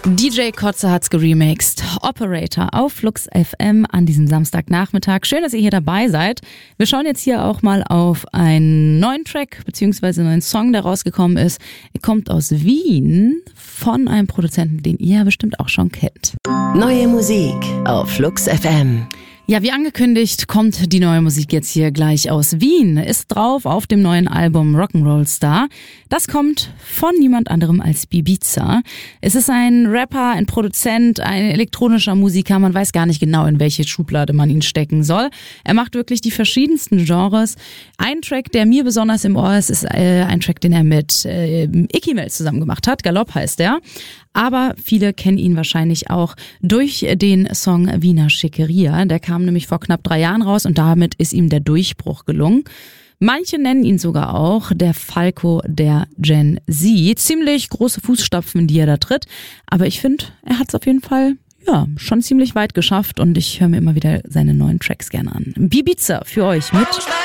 DJ Kotze hat's geremixed. Operator auf Flux FM an diesem Samstagnachmittag. Schön, dass ihr hier dabei seid. Wir schauen jetzt hier auch mal auf einen neuen Track bzw. einen neuen Song, der rausgekommen ist. Er kommt aus Wien von einem Produzenten, den ihr ja bestimmt auch schon kennt. Neue Musik auf Flux FM. Ja, wie angekündigt, kommt die neue Musik jetzt hier gleich aus Wien. Ist drauf auf dem neuen Album Rock'n'Roll Star. Das kommt von niemand anderem als Bibiza. Es ist ein Rapper, ein Produzent, ein elektronischer Musiker. Man weiß gar nicht genau, in welche Schublade man ihn stecken soll. Er macht wirklich die verschiedensten Genres. Ein Track, der mir besonders im Ohr ist, ist ein Track, den er mit Ikimel zusammen gemacht hat. Galopp heißt der. Aber viele kennen ihn wahrscheinlich auch durch den Song Wiener Schickeria. Der kam nämlich vor knapp 3 Jahren raus und damit ist ihm der Durchbruch gelungen. Manche nennen ihn sogar auch der Falco der Gen Z. Ziemlich große Fußstapfen, in die er da tritt. Aber ich finde, er hat es auf jeden Fall schon ziemlich weit geschafft und ich höre mir immer wieder seine neuen Tracks gerne an. Bibiza für euch mit